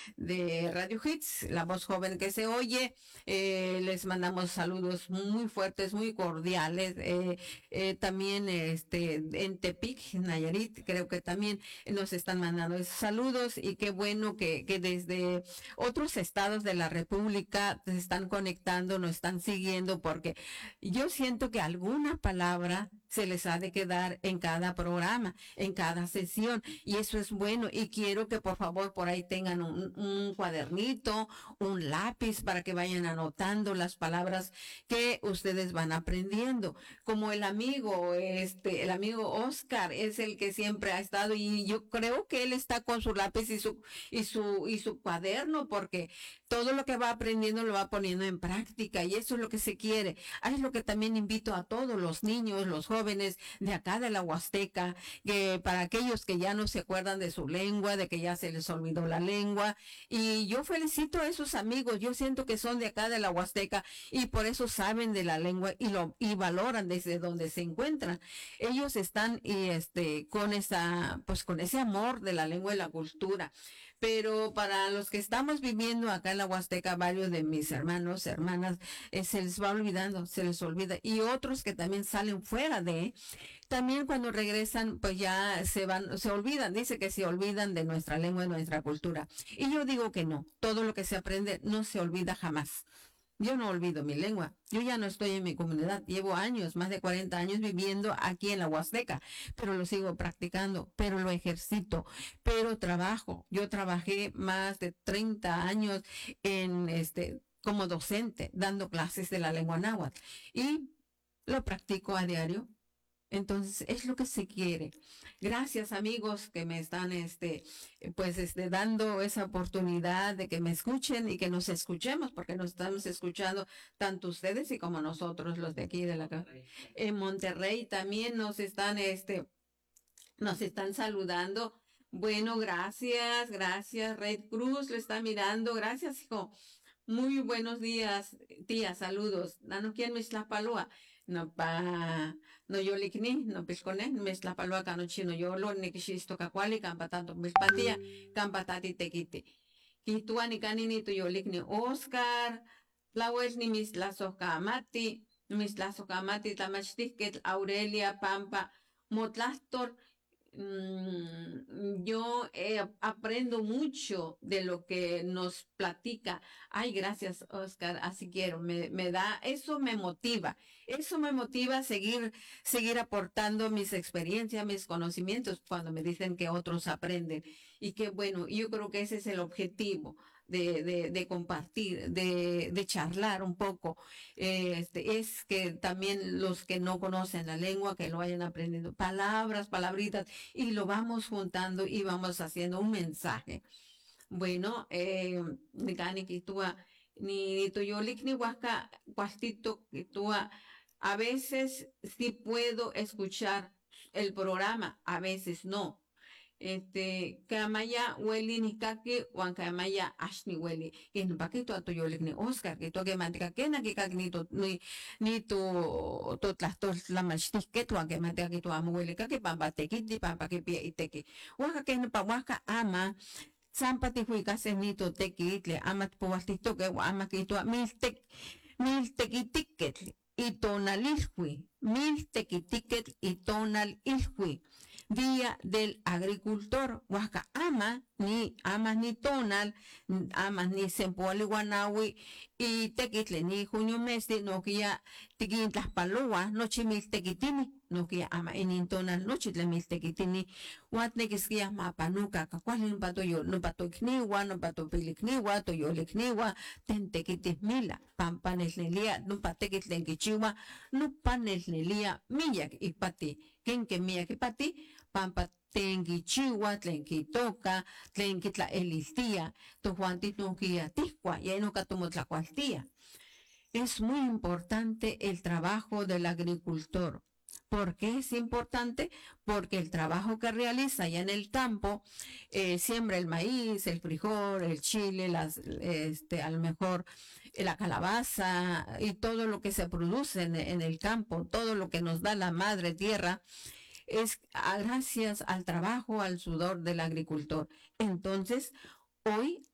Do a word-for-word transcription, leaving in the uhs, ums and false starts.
de Radio Hits, la voz joven que se oye. Eh, les mandamos saludos muy fuertes, muy cordiales. Eh, eh, también este, en Tepic, Nayarit, creo que también nos están mandando esos saludos y qué bueno que, que desde otros estados de la República se están conectando, nos están siguiendo, porque yo siento que alguna palabra se les ha de quedar en cada programa, en cada sesión, y eso es bueno. Y quiero que por favor por ahí tengan un, un cuadernito, un lápiz para que vayan anotando las palabras que ustedes van aprendiendo. Como el amigo, este, el amigo Oscar es el que siempre ha estado, y yo creo que él está con su lápiz y su y su y su cuaderno, porque todo lo que va aprendiendo lo va poniendo en práctica, y eso es lo que se quiere. Ah, es lo que también invito a todos los niños, los jóvenes de acá de la Huasteca, que para aquellos que ya no se acuerdan de su lengua, de que ya se les olvidó la lengua, y yo felicito a esos amigos, yo siento que son de acá de la Huasteca y por eso saben de la lengua y lo y valoran desde donde se encuentran. Ellos están y este con esa pues con ese amor de la lengua y la cultura. Pero para los que estamos viviendo acá en la Huasteca, varios de mis hermanos, hermanas, eh, se les va olvidando, se les olvida. Y otros que también salen fuera de, también cuando regresan, pues ya se van, se olvidan, dice que se olvidan de nuestra lengua y nuestra cultura. Y yo digo que no, todo lo que se aprende no se olvida jamás. Yo no olvido mi lengua. Yo ya no estoy en mi comunidad. Llevo años, más de cuarenta años viviendo aquí en la Huasteca, pero lo sigo practicando, pero lo ejercito, pero trabajo. Yo trabajé más de treinta años en este como docente, dando clases de la lengua náhuatl y lo practico a diario. Entonces, es lo que se quiere. Gracias, amigos, que me están, este, eh, pues, este, dando esa oportunidad de que me escuchen y que nos escuchemos, porque nos estamos escuchando tanto ustedes y como nosotros, los de aquí de la ca- en Monterrey también nos están, este, nos están saludando. Bueno, gracias, gracias. Red Cruz lo está mirando. Gracias, hijo. Muy buenos días, tía, saludos. Nano quien me paloa. No pa, no yo likni, no piscone, me paloa cano chino yo lo ni kishisto kakwali, campa tanto mis patía, campa tati tequite. Kitua ni canini tu yo likni Oscar, flowers ni mis lazo kamati, mis lazo kamati, tamachtiket, Aurelia, Pampa, Motlastor, mm, yo eh, aprendo mucho de lo que nos platica. Ay, gracias, Oscar, así quiero, me, me da, eso me motiva, eso me motiva a seguir, seguir aportando mis experiencias, mis conocimientos cuando me dicen que otros aprenden. Y que bueno, yo creo que ese es el objetivo. De, de, de compartir, de, de charlar un poco, eh, este, es que también los que no conocen la lengua, que lo vayan aprendiendo, palabras, palabritas, y lo vamos juntando y vamos haciendo un mensaje. Bueno, eh, ni gani que tú ni ni tu yolik ni huasca, guastito que tú a veces sí puedo escuchar el programa, a veces no. Este, kamaya weli ni kaki, wan kamaya ashni weli. Que no pa que tu ato yolik ni Oscar, que tu que mantica que na que kak ni tu, ni, ni tu, tu tlas tu la machtis que tu que mantica que tu amo weli, que pampa teki, di pampa que pie y teki. Waka que no pa waka ama, Sampa ti hui ka se ni to teki itle, ama po wasti to ke wa ama ki to mil tek, mil teki tiket, itonal ilhui, mil teki tiket, itonal ilhui. Día del Agricultor. Huasca ama ni ama ni tonal, ama ni sempoali guanawi y tequitle ni junio mes de no que ya tiquin las paloas, no chimil tequitini, no que ama en tonal no chitle mil tequitini, watne que skia ma panuca, cacualin pato yo, no pato kniwa, no pato pilikniwa, to yo likniwa, ten tequitis mila, pampanes nelia, no patequitlen quichiwa, no panes nelia, miyak y pati, quien que miyak y pati, pampa tengi chiwa, tlenki toka, tlenki tla elistía, tu Juantito kia tiscua, y ahí no catomo tlacualtía. Es muy importante el trabajo del agricultor. ¿Por qué es importante? Porque el trabajo que realiza allá en el campo, eh, siembra el maíz, el frijol, el chile, las, este, a lo mejor eh, la calabaza y todo lo que se produce en, en el campo, todo lo que nos da la madre tierra, es a- gracias al trabajo, al sudor del agricultor. Entonces, hoy